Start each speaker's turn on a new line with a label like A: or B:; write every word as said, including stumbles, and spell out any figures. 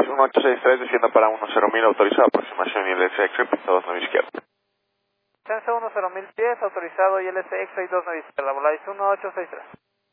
A: uno ocho seis tres, desciendo para uno cero mil, autorizado, aproximación I L S X-ray, pista dos nueve izquierda.
B: Descenso uno cero mil pies, autorizado I L S X-ray dos nueve izquierda, Volaris uno ocho seis tres.